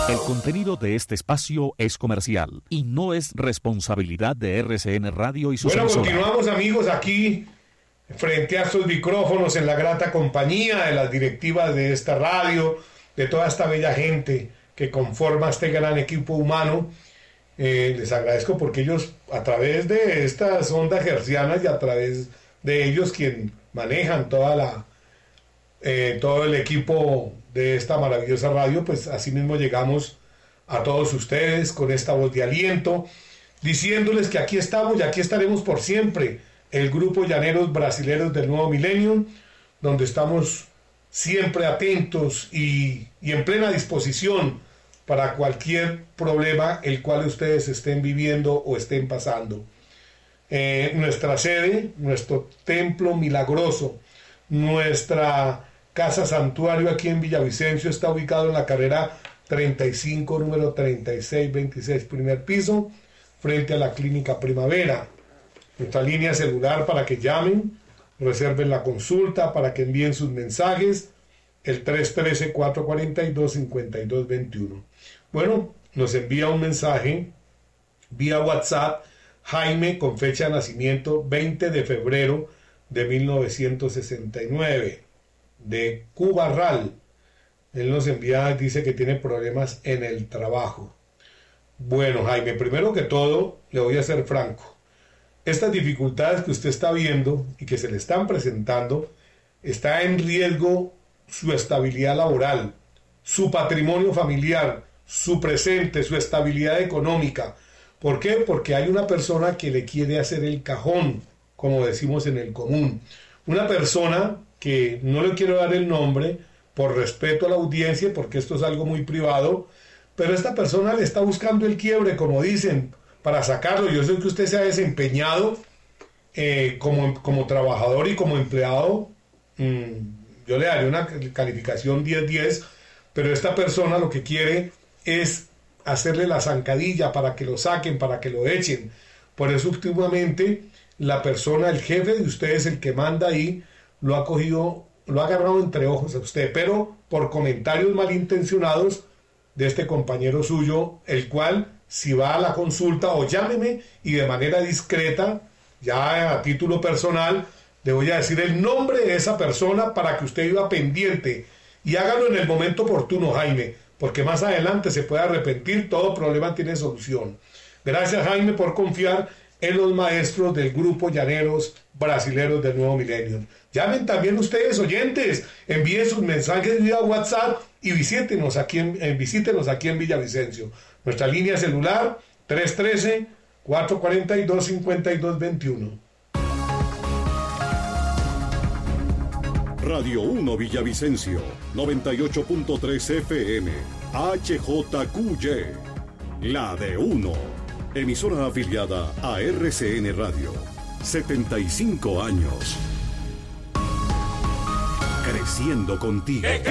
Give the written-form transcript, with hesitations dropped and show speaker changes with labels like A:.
A: El contenido de este espacio es comercial y no es responsabilidad de RCN Radio y sus emisoras.
B: Continuamos, amigos, aquí frente a estos micrófonos en la grata compañía de las directivas de esta radio, de toda esta bella gente que conforma este gran equipo humano. Les agradezco porque ellos, a través de estas ondas hercianas y a través de ellos, quien manejan todo el equipo de esta maravillosa radio, pues así mismo llegamos a todos ustedes con esta voz de aliento, diciéndoles que aquí estamos y aquí estaremos por siempre, el grupo Llaneros Brasileros del Nuevo Milenio, donde estamos siempre atentos y en plena disposición para cualquier problema el cual ustedes estén viviendo o estén pasando. Nuestra sede, nuestro templo milagroso, nuestra casa santuario aquí en Villavicencio está ubicado en la carrera 35, número 3626, primer piso, frente a la Clínica Primavera. Nuestra línea celular para que llamen, reserven la consulta, para que envíen sus mensajes, el 313-442-5221. Bueno, nos envía un mensaje vía WhatsApp Jaime, con fecha de nacimiento 20 de febrero de 1969, de Cubarral. Él nos envía, dice que tiene problemas en el trabajo. Bueno, Jaime, primero que todo, le voy a ser franco. Estas dificultades que usted está viendo y que se le están presentando, está en riesgo su estabilidad laboral, su patrimonio familiar, su presente, su estabilidad económica. ¿Por qué? Porque hay una persona que le quiere hacer el cajón, como decimos en el común. Una persona que no le quiero dar el nombre por respeto a la audiencia, porque esto es algo muy privado, pero esta persona le está buscando el quiebre, como dicen, para sacarlo. Yo sé que usted se ha desempeñado como trabajador y como empleado. Yo le daré una calificación 10-10, pero esta persona lo que quiere es hacerle la zancadilla para que lo saquen, para que lo echen. Por eso últimamente la persona, el jefe de ustedes, el que manda ahí, lo ha cogido, lo ha agarrado entre ojos a usted, pero por comentarios malintencionados de este compañero suyo, el cual, si va a la consulta, o llámeme y de manera discreta, ya a título personal, le voy a decir el nombre de esa persona para que usted viva pendiente y hágalo en el momento oportuno, Jaime, porque más adelante se puede arrepentir. Todo problema tiene solución. Gracias, Jaime, por confiar en los maestros del grupo Llaneros Brasileros del Nuevo Milenio. Llamen también ustedes, oyentes, envíen sus mensajes vía WhatsApp y visítenos aquí en Villavicencio. Nuestra línea celular 313-442-5221.
C: Radio 1 Villavicencio, 98.3 FM, HJQY, la de 1. Emisora afiliada a RCN Radio. 75 años. Creciendo contigo.